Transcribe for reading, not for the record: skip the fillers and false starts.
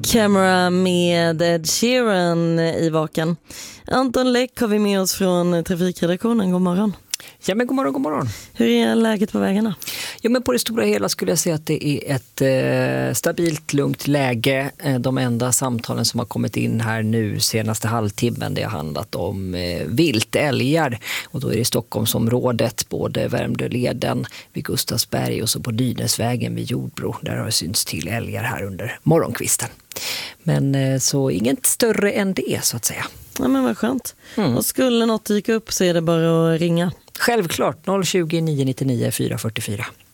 Camera med Ed Sheeran i Vaken. Anton Läck har vi med oss från trafikredaktionen. God morgon. Ja, men god morgon, god morgon. Hur är läget på vägarna? Ja, men på det stora hela skulle jag säga att det är ett stabilt, lugnt läge. De enda samtalen som har kommit in här nu senaste halvtimmen, det har handlat om vilt, älgar. Och då är det i Stockholmsområdet, både Värmdöleden vid Gustavsberg och så på Dynäsvägen vid Jordbro. Där har det synts till älgar här under morgonkvisten. Men så inget större än det, så att säga. Ja, men vad skönt. Och skulle något dyka upp så är det bara att ringa. Självklart, 020 999 444.